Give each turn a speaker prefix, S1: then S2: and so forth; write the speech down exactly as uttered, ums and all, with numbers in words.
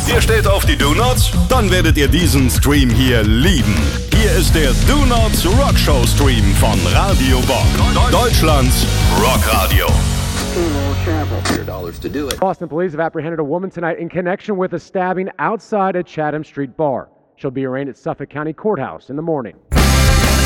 S1: Ihr steht auf die Do-Nots? Dann werdet ihr diesen Stream hier lieben. Hier ist der Do-Nots Rockshow Stream von Radio Bock. Deutschlands Rockradio.
S2: Boston police have apprehended a woman tonight in connection with a stabbing outside a Chatham Street bar. She'll be arraigned at Suffolk County Courthouse in the morning.